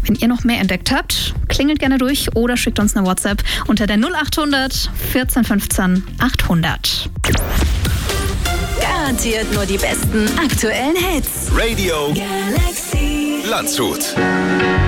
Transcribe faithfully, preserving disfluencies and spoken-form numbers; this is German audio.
Wenn ihr noch mehr entdeckt habt, klingelt gerne durch oder schickt uns eine WhatsApp unter der null achthundert vierzehn fünfzehn achthundert. Garantiert nur die besten aktuellen Hits. Radio Galaxy Landshut.